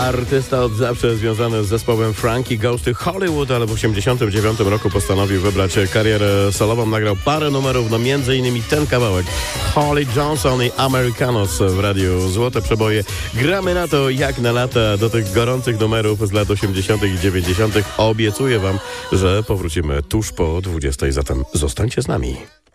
artysta od zawsze związany z zespołem Frankie Goes to Hollywood, ale w 1989 roku postanowił wybrać karierę solową. Nagrał parę numerów, no między innymi ten kawałek Holly Johnson i Americanos w radiu Złote Przeboje. Gramy na to jak na lata do tych gorących numerów z lat 80. i 90. Obiecuję wam, że powrócimy tuż po 20, zatem zostańcie z nami.